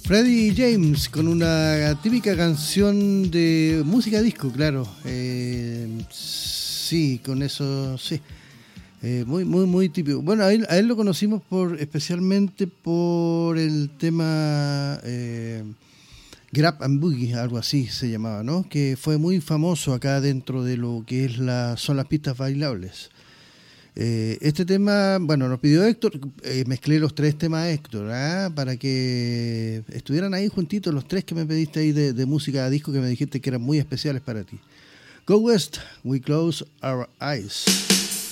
Freddie James con una típica canción de música disco, claro. Sí, con eso, sí. Muy típico. Bueno, a él lo conocimos especialmente por el tema Grab and Boogie, algo así se llamaba, ¿no? Que fue muy famoso acá dentro de lo que son las pistas bailables. Este tema, bueno, nos pidió Héctor, mezclé los 3 temas Héctor, para que estuvieran ahí juntitos los 3 que me pediste ahí de música a disco, que me dijiste que eran muy especiales para ti. Go West, We Close Our Eyes.